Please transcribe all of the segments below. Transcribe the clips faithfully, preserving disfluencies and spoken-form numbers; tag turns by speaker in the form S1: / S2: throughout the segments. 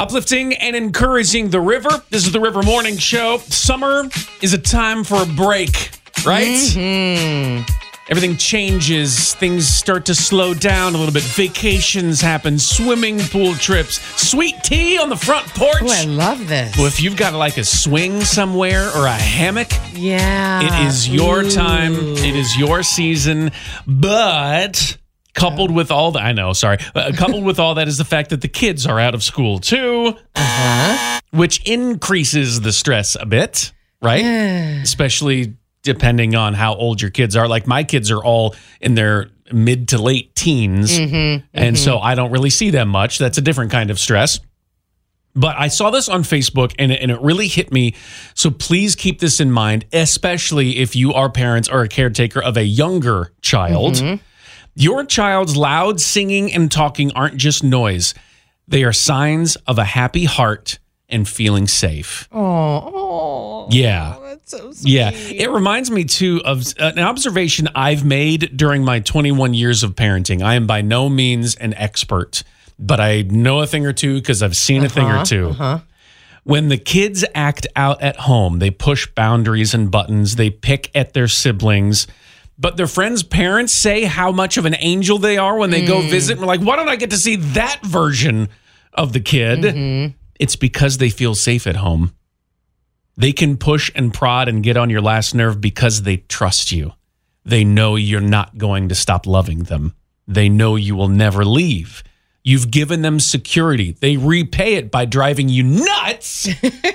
S1: Uplifting and encouraging the river. This is the River Morning Show. Summer is a time for a break, right?
S2: Mm-hmm.
S1: Everything changes. Things start to slow down a little bit. Vacations happen. Swimming pool trips. Sweet tea on the front porch.
S2: Oh, I love this.
S1: Well, if you've got like a swing somewhere or a hammock,
S2: yeah,
S1: it is your
S2: Ooh.
S1: time. It is your season. But coupled with all that, I know, sorry. Uh, coupled with all that is the fact that the kids are out of school too,
S2: uh-huh.
S1: which increases the stress a bit, right?
S2: Yeah.
S1: Especially depending on how old your kids are. Like my kids are all in their mid to late teens.
S2: Mm-hmm,
S1: and
S2: mm-hmm.
S1: so I don't really see them much. That's a different kind of stress. But I saw this on Facebook and it, and it really hit me. So please keep this in mind, especially if you are parents or a caretaker of a younger child. Mm-hmm. Your child's loud singing and talking aren't just noise. They are signs of a happy heart and feeling safe.
S2: Oh, oh
S1: yeah.
S2: That's so sweet.
S1: Yeah. It reminds me, too, of an observation I've made during my twenty-one years of parenting. I am by no means an expert, but I know a thing or two because I've seen uh-huh, a thing or two.
S2: Uh-huh.
S1: When the kids act out at home, they push boundaries and buttons, they pick at their siblings, but their friends' parents say how much of an angel they are when they mm. go visit. We're like, why don't I get to see that version of the kid? Mm-hmm. It's because they feel safe at home. They can push and prod and get on your last nerve because they trust you. They know you're not going to stop loving them. They know you will never leave. You've given them security. They repay it by driving you nuts.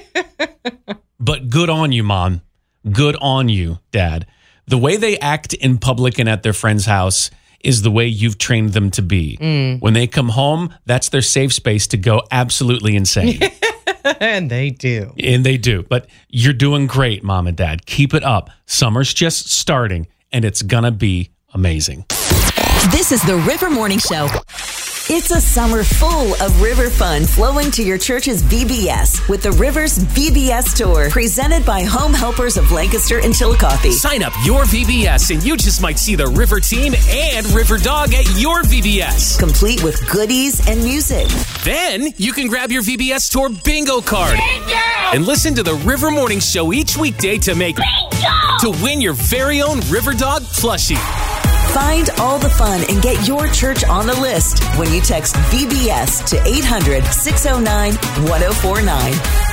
S1: But good on you, Mom. Good on you, Dad. The way they act in public and at their friend's house is the way you've trained them to be. Mm. When they come home, that's their safe space to go absolutely insane.
S2: And they do.
S1: And they do. But you're doing great, Mom and Dad. Keep it up. Summer's just starting, and it's going to be amazing.
S3: This is the River Morning Show. It's a summer full of river fun flowing to your church's V B S with the Rivers V B S Tour, presented by Home Helpers of Lancaster and Chillicothe.
S4: Sign up your V B S and you just might see the River Team and River Dog at your V B S.
S3: Complete with goodies and music.
S4: Then you can grab your V B S Tour bingo card bingo! and listen to the River Morning Show each weekday to make bingo! to win your very own River Dog plushie.
S3: Find all the fun and get your church on the list when you text V B S to eight hundred, six oh nine, one oh four nine.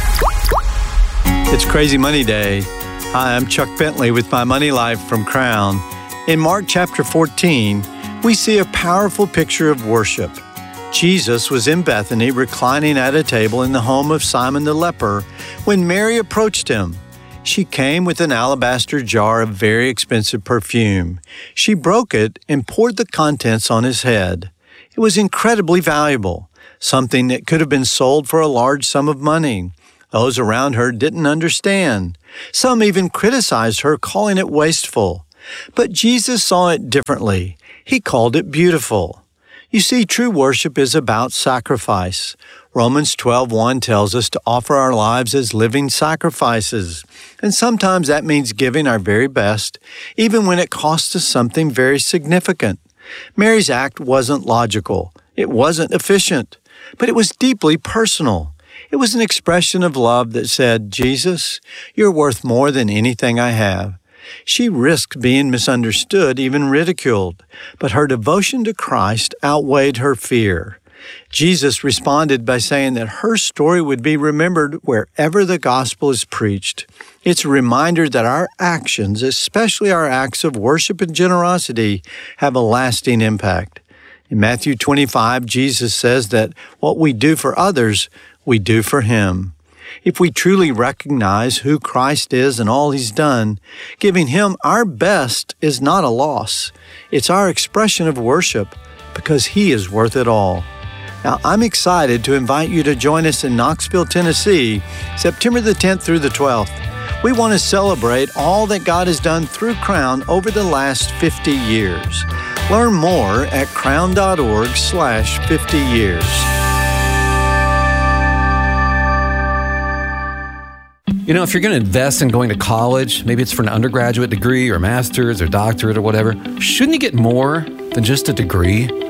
S5: It's Crazy Money Day. Hi, I'm Chuck Bentley with My Money Life from Crown. In Mark chapter fourteen, we see a powerful picture of worship. Jesus was in Bethany reclining at a table in the home of Simon the leper when Mary approached him. She came with an alabaster jar of very expensive perfume. She broke it and poured the contents on his head. It was incredibly valuable, something that could have been sold for a large sum of money. Those around her didn't understand. Some even criticized her, calling it wasteful. But Jesus saw it differently. He called it beautiful. You see, true worship is about sacrifice. Romans twelve one tells us to offer our lives as living sacrifices. And sometimes that means giving our very best, even when it costs us something very significant. Mary's act wasn't logical. It wasn't efficient. But it was deeply personal. It was an expression of love that said, Jesus, you're worth more than anything I have. She risked being misunderstood, even ridiculed. But her devotion to Christ outweighed her fear. Jesus responded by saying that her story would be remembered wherever the gospel is preached. It's a reminder that our actions, especially our acts of worship and generosity, have a lasting impact. In Matthew twenty-five, Jesus says that what we do for others, we do for Him. If we truly recognize who Christ is and all He's done, giving Him our best is not a loss. It's our expression of worship because He is worth it all. Now, I'm excited to invite you to join us in Knoxville, Tennessee, September the tenth through the twelfth. We want to celebrate all that God has done through Crown over the last fifty years. Learn more at crown.org slash 50 years.
S6: You know, if you're going to invest in going to college, maybe it's for an undergraduate degree or master's or doctorate or whatever, shouldn't you get more than just a degree?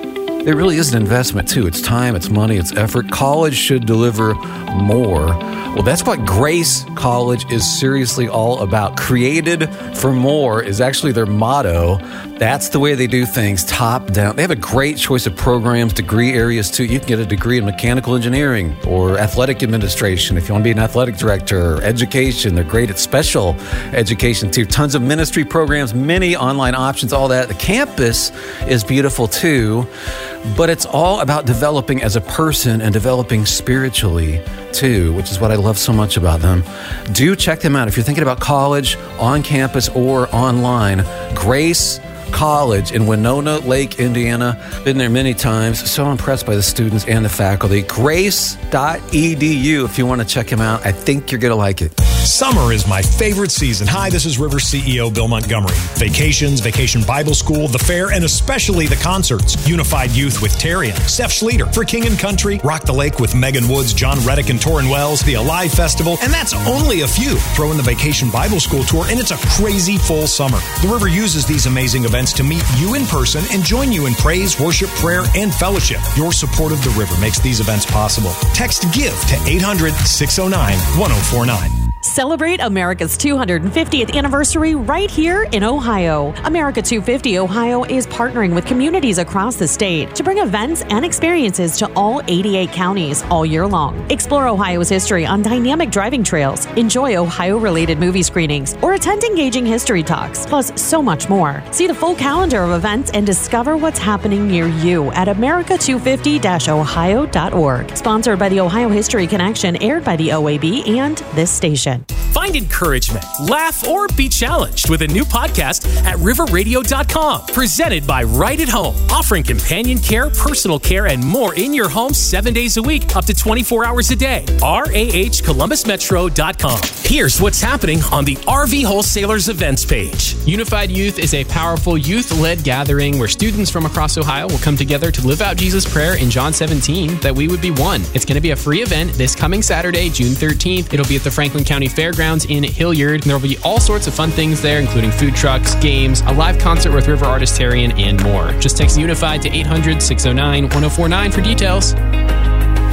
S6: It really is an investment, too. It's time, it's money, it's effort. College should deliver more. Well, that's what Grace College is seriously all about. Created for more is actually their motto. That's the way they do things, top down. They have a great choice of programs, degree areas, too. You can get a degree in mechanical engineering or athletic administration if you want to be an athletic director, or education. They're great at special education, too. Tons of ministry programs, many online options, all that. The campus is beautiful, too. But it's all about developing as a person and developing spiritually, too, which is what I love so much about them. Do check them out if you're thinking about college, on campus, or online. Grace College in Winona Lake, Indiana. Been there many times. So impressed by the students and the faculty. grace dot e d u if you want to check them out. I think you're going to like it.
S7: Summer is my favorite season. Hi, this is River C E O Bill Montgomery. Vacations, Vacation Bible School, the fair, and especially the concerts. Unified Youth with Terry and Steph Schlueter. For King and Country, Rock the Lake with Megan Woods, John Reddick, and Torrin Wells. The Alive Festival, and that's only a few. Throw in the Vacation Bible School Tour, and it's a crazy full summer. The River uses these amazing events to meet you in person and join you in praise, worship, prayer, and fellowship. Your support of the River makes these events possible. Text GIVE to eight hundred, six oh nine, one oh four nine.
S8: Celebrate America's two hundred fiftieth anniversary right here in Ohio. America two fifty Ohio is partnering with communities across the state to bring events and experiences to all eighty-eight counties all year long. Explore Ohio's history on dynamic driving trails, enjoy Ohio-related movie screenings, or attend engaging history talks, plus so much more. See the full calendar of events and discover what's happening near you at america two fifty dash ohio dot org. Sponsored by the Ohio History Connection, aired by the O A B and this station.
S4: Find encouragement, laugh, or be challenged with a new podcast at river radio dot com. Presented by Right at Home, offering companion care, personal care, and more in your home seven days a week, up to twenty-four hours a day. R A H columbus metro dot com. Here's what's happening on the R V Wholesalers events page.
S9: Unified Youth is a powerful youth-led gathering where students from across Ohio will come together to live out Jesus' prayer in John seventeen, that we would be one. It's going to be a free event this coming Saturday, June thirteenth. It'll be at the Franklin County Fairgrounds in Hilliard. There will be all sorts of fun things there, including food trucks, games, a live concert with River Artistarian, and more. Just text Unified to eight hundred, six oh nine, one oh four nine for details.